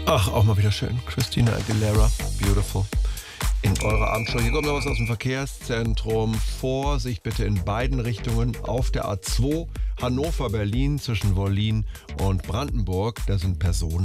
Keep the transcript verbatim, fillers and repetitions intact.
Ach, auch mal wieder schön. Christina Aguilera, Beautiful. In eurer Abendshow. Hier kommt noch was aus dem Verkehrszentrum. Vorsicht bitte in beiden Richtungen auf der A zwei Hannover-Berlin zwischen Wollin und Brandenburg. Da sind Personen